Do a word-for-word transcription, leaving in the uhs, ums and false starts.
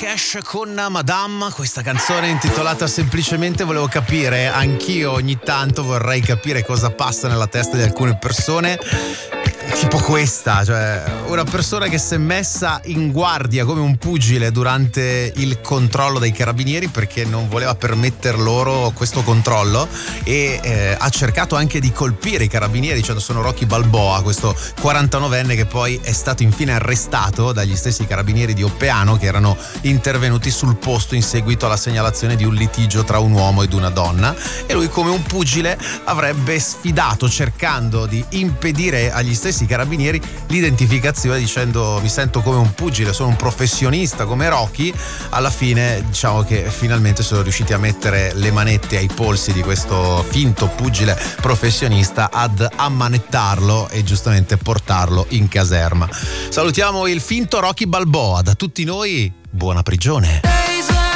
Cash con Madame, questa canzone intitolata semplicemente Volevo capire. Anch'io ogni tanto vorrei capire cosa passa nella testa di alcune persone, tipo questa, cioè una persona che si è messa in guardia come un pugile durante il controllo dei carabinieri perché non voleva permetter loro questo controllo e eh, ha cercato anche di colpire i carabinieri, cioè sono Rocky Balboa, questo quarantanovenne che poi è stato infine arrestato dagli stessi carabinieri di Oppeano che erano intervenuti sul posto in seguito alla segnalazione di un litigio tra un uomo ed una donna, e lui come un pugile avrebbe sfidato cercando di impedire agli stessi carabinieri l'identificazione dicendo mi sento come un pugile, sono un professionista come Rocky. Alla fine diciamo che finalmente sono riusciti a mettere le manette ai polsi di questo finto pugile professionista, ad ammanettarlo e giustamente portarlo in caserma. Salutiamo il finto Rocky Balboa, da tutti noi buona prigione.